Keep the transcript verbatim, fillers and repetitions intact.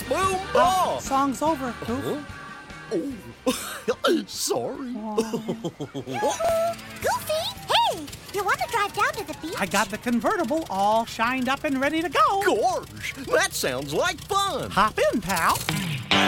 boom, Oh, blah. song's over, Goof. Huh? Oh, sorry. Goofy, hey, you want to drive down to the beach? I got the convertible all shined up and ready to go. Gosh, that sounds like fun. Hop in, pal.